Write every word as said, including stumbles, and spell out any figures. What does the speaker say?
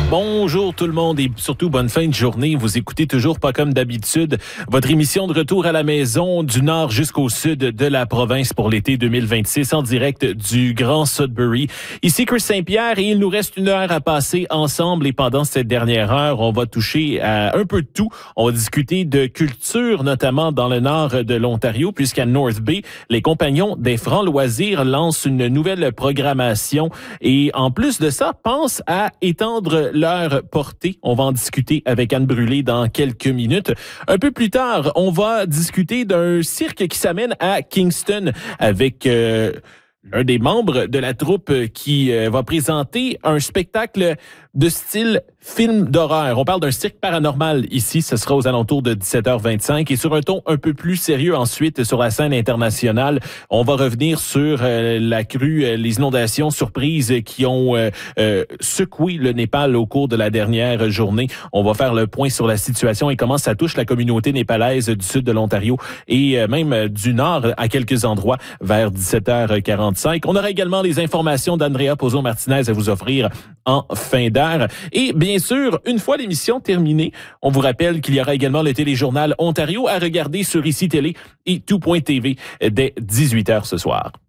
Bonjour tout le monde et surtout bonne fin de journée. Vous écoutez toujours pas comme d'habitude votre émission de retour à la maison du nord jusqu'au sud de la province pour l'été deux mille vingt-six en direct du Grand Sudbury. Ici Chris Saint-Pierre et il nous reste une heure à passer ensemble et pendant cette dernière heure, on va toucher à un peu de tout. On va discuter de culture, notamment dans le nord de l'Ontario, puisqu'à North Bay, les compagnons des Francs Loisirs lancent une nouvelle programmation et en plus de ça, pensent à étendre leur portée. On va en discuter avec Anne Brûlé dans quelques minutes. Un peu plus tard, on va discuter d'un cirque qui s'amène à Kingston avec euh, un des membres de la troupe qui euh, va présenter un spectacle de style film d'horreur. On parle d'un cirque paranormal ici. Ce sera aux alentours de dix-sept heures vingt-cinq. Et sur un ton un peu plus sérieux ensuite, sur la scène internationale, on va revenir sur euh, la crue, euh, les inondations surprises qui ont euh, euh, secoué le Népal au cours de la dernière journée. On va faire le point sur la situation et comment ça touche la communauté népalaise du sud de l'Ontario et euh, même du nord à quelques endroits vers dix-sept heures quarante-cinq. On aura également les informations d'Andrea Pozo-Martinez à vous offrir en fin d'heure. Et bien sûr, une fois l'émission terminée, on vous rappelle qu'il y aura également le téléjournal Ontario à regarder sur Ici Télé et tout point T V dès dix-huit heures ce soir.